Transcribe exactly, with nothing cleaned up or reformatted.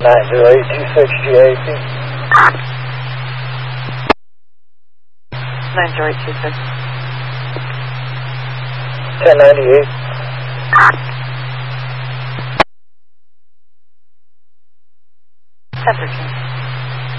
nine zero eight two six G A C. nine zero eight two six. ten ninety-eight. ten thirteen.